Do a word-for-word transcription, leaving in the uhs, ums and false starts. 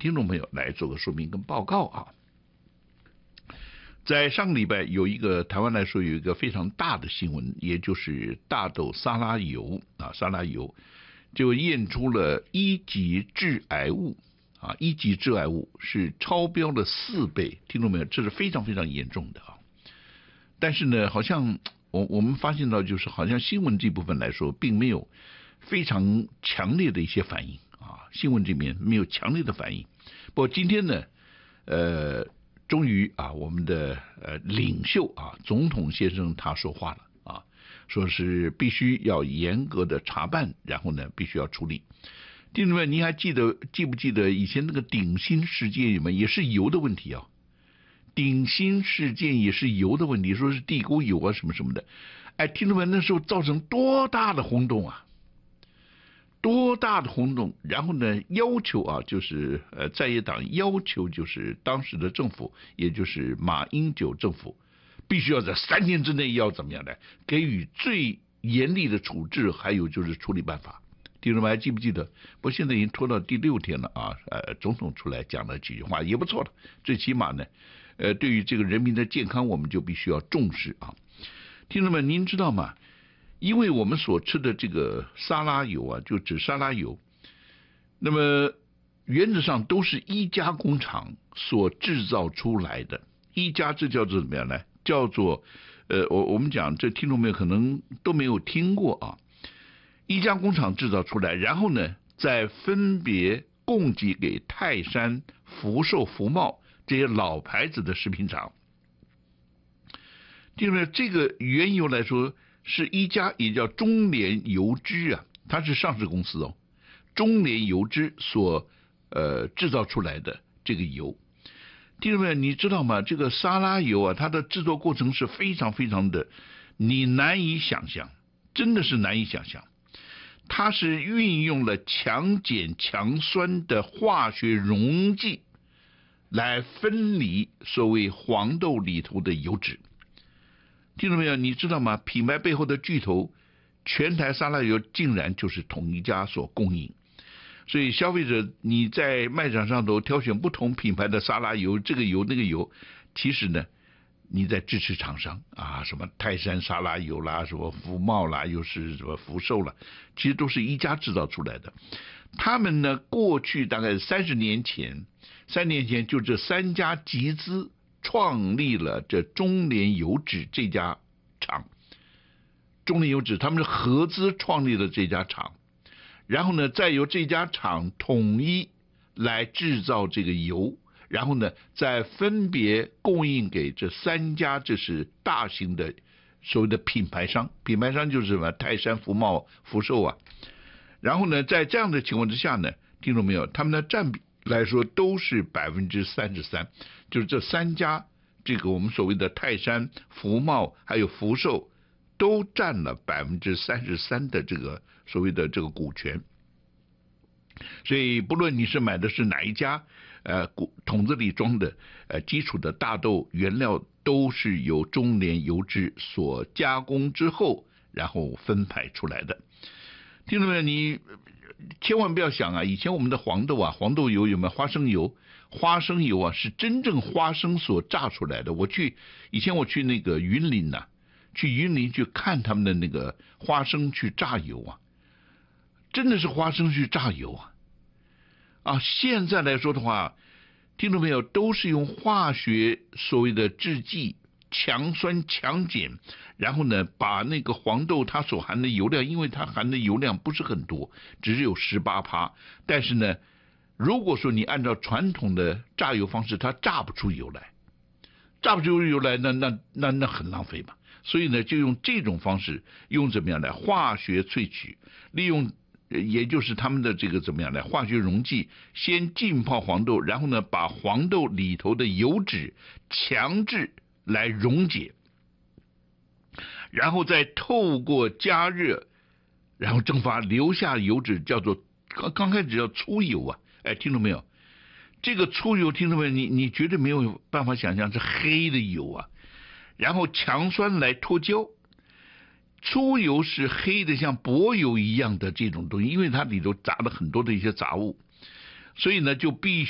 听众朋友来做个说明跟报告啊。在上个礼拜有一个台湾来说有一个非常大的新闻，也就是大豆沙拉油啊，沙拉油就验出了一级致癌物啊，一级致癌物是超标了四倍，听众朋友，这是非常非常严重的啊。但是呢，好像我我们发现到，就是好像新闻这部分来说，并没有非常强烈的一些反应啊，新闻这边没有强烈的反应。不过今天呢，呃。终于啊，我们的呃领袖啊，总统先生他说话了啊，说是必须要严格的查办，然后呢，必须要处理。弟兄们，您还记得记不记得以前那个鼎新事件里面也是油的问题啊？鼎新事件也是油的问题，说是地沟油啊什么什么的。哎，听众们，那时候造成多大的轰动啊！多大的轰动！然后呢，要求啊，就是呃，在野党要求就是当时的政府，也就是马英九政府，必须要在三天之内要怎么样呢？给予最严厉的处置，还有就是处理办法。弟兄们还记不记得？不过现在已经拖到第六天了啊！呃，总统出来讲了几句话，也不错了。最起码呢，呃，对于这个人民的健康，我们就必须要重视啊。听众们，您知道吗？因为我们所吃的这个沙拉油啊，就指沙拉油，那么原则上都是一家工厂所制造出来的。一家这叫做怎么样呢？叫做呃，我我们讲这听众们可能都没有听过啊。一家工厂制造出来，然后呢，再分别供给给泰山、福寿、福茂这些老牌子的食品厂。听众们，这个原油来说。是一家也叫中联油脂啊，它是上市公司哦，中联油脂所呃制造出来的这个油，弟兄们，你知道吗？这个沙拉油啊，它的制作过程是非常非常的，你难以想象，真的是难以想象。它是运用了强碱强酸的化学溶剂来分离所谓黄豆里头的油脂。听到没有？你知道吗？品牌背后的巨头，全台沙拉油竟然就是同一家所供应，所以消费者你在卖场上头挑选不同品牌的沙拉油，这个油那个油，其实呢，你在支持厂商啊，什么泰山沙拉油啦，什么福茂啦，又是什么福寿啦，其实都是一家制造出来的。他们呢，过去大概三十年前，三年前就这三家集资。创立了这中联油脂这家厂，中联油脂他们是合资创立了这家厂，然后呢，再由这家厂统一来制造这个油，然后呢，再分别供应给这三家，这是大型的所谓的品牌商，品牌商就是什么泰山、福茂、福寿啊，然后呢，在这样的情况之下呢，听懂没有？他们的占比来说都是百分之三十三，就是这三家，这个我们所谓的泰山、福茂还有福寿，都占了百分之三十三的这个所谓的这个股权。所以不论你是买的是哪一家，呃，桶子里装的呃基础的大豆原料，都是由中联油脂所加工之后，然后分派出来的。听众朋友，你千万不要想啊，以前我们的黄豆啊，黄豆油有没有花生油？花生油啊，是真正花生所榨出来的。我去以前我去那个云林呐、啊，去云林去看他们的那个花生去榨油啊，真的是花生去榨油啊。啊，现在来说的话，听众朋友都是用化学所谓的制剂。强酸强碱，然后呢，把那个黄豆它所含的油量，因为它含的油量不是很多，只有 百分之十八， 但是呢，如果说你按照传统的榨油方式，它榨不出油来，榨不出油来，那那那那很浪费嘛。所以呢，就用这种方式，用怎么样来化学萃取，利用也就是他们的这个怎么样来化学溶剂，先浸泡黄豆，然后呢，把黄豆里头的油脂强制来溶解，然后再透过加热，然后蒸发，留下油脂，叫做刚刚开始叫粗油啊！哎，听懂没有？这个粗油，听懂没有？你你绝对没有办法想象是黑的油啊！然后强酸来脱胶，粗油是黑的，像柏油一样的这种东西，因为它里头杂了很多的一些杂物，所以呢，就必须